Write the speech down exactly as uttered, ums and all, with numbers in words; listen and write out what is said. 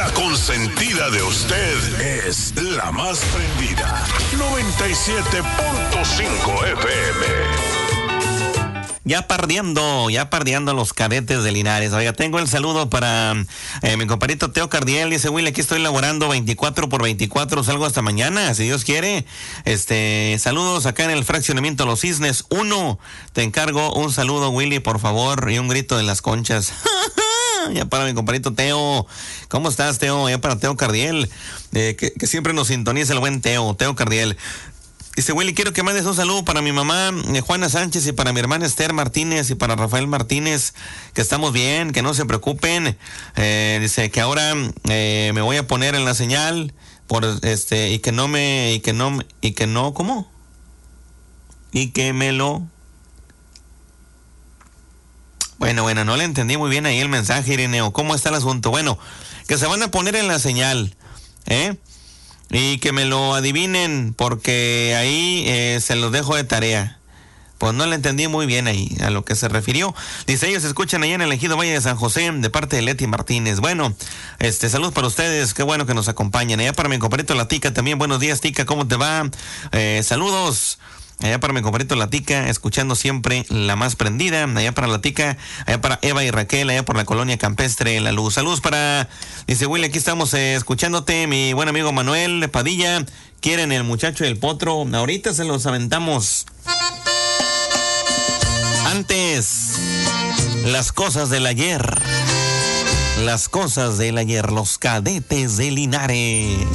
La consentida de usted es la más prendida. noventa y siete punto cinco F M. Ya pardeando, ya pardeando los cadetes de Linares. Oiga, tengo el saludo para eh, mi compadrito Teo Cardiel. Dice, Willy, aquí estoy laborando veinticuatro por veinticuatro, salgo hasta mañana, si Dios quiere. Este, saludos acá en el fraccionamiento Los Cisnes uno. Te encargo un saludo, Willy, por favor, y un grito de las conchas. Ya para mi compadrito Teo. ¿Cómo estás, Teo? Ya para Teo Cardiel, eh, que, que siempre nos sintoniza el buen Teo, Teo Cardiel. Dice, Willy, quiero que mandes un saludo para mi mamá, eh, Juana Sánchez, y para mi hermana Esther Martínez, y para Rafael Martínez, que estamos bien, que no se preocupen. Eh, dice que ahora eh, me voy a poner en la señal, por este, y que no me, y que no, y que no, ¿cómo? Y que me lo... Bueno, bueno, no le entendí muy bien ahí el mensaje, Ireneo. ¿Cómo está el asunto? Bueno, que se van a poner en la señal, ¿eh? Y que me lo adivinen, porque ahí eh, se los dejo de tarea. Pues no le entendí muy bien ahí a lo que se refirió. Dice, ellos escuchan allá en el Ejido Valle de San José, de parte de Leti Martínez. Bueno, este, saludos para ustedes, qué bueno que nos acompañan. Allá para mi compadrito La Tica también, buenos días, Tica, ¿cómo te va? Eh, saludos. Allá para mi compadrito La Tica, escuchando siempre la más prendida. Allá para La Tica, allá para Eva y Raquel, allá por la colonia campestre La Luz. Saludos para, dice Willy, aquí estamos eh, escuchándote, mi buen amigo Manuel Padilla. ¿Quieren el muchacho del potro? Ahorita se los aventamos. Antes, las cosas del ayer. Las cosas del ayer, los cadetes de Linares.